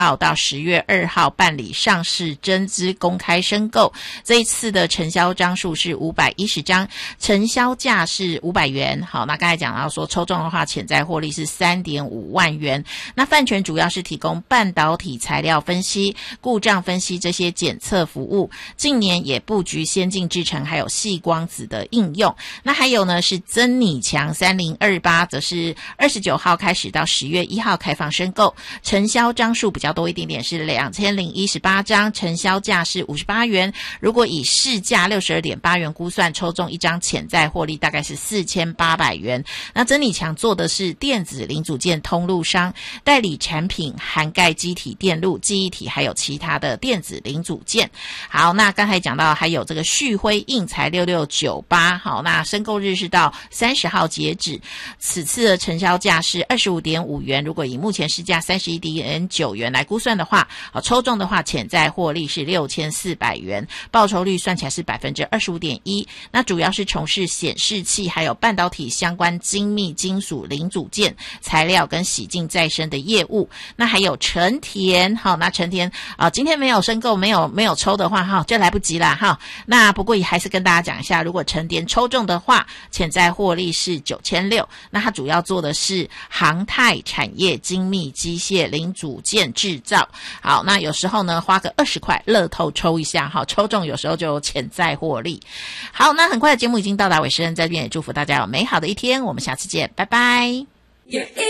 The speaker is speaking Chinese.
澳到10月2号办理上市增资公开申购，这一次的成交张数是510张，成交价是500元。好，那刚才讲到说抽中的话潜在获利是 3.5 万元。那泛全主要是提供半导体材料分析、故障分析这些检测服务，近年也布局先进制程还有矽光子的应用。那还有呢是增拟强3028，则是29号开始到10月1号开放申购，成交张数比较多一点点，是2018张，成交价是58元。如果以市价 62.8 元估算，抽中一张潜在获利大概是4800元。那增拟强做的是电子零组件通路商，代理产品涵盖机体电路、记忆体还有其他的电子零组件。好，那刚才讲到还有这个旭辉印材6698，好，那申购日是到30号截止，此次的成交价是 25.5 元。如果以目前市价 31.9 元来估算的话，抽中的话潜在获利是6400元，报酬率算起来是 25.1%。 那主要是从事显示器还有半导体相关精密金属零组件材料跟洗净再生的业务。那还有成田，好，那成田今天没有申购，没有抽的话就来不及啦哈。那不过也还是跟大家讲一下，如果成田抽中的话，潜在获利是9600。那它主要做的是航太产业精密机械零组件制造。好，那有时候呢花个20块乐透抽一下，好，抽中有时候就有潜在获利。好，那很快的节目已经到达尾声，在这边也祝福大家有美好的一天，我们下次见，拜拜。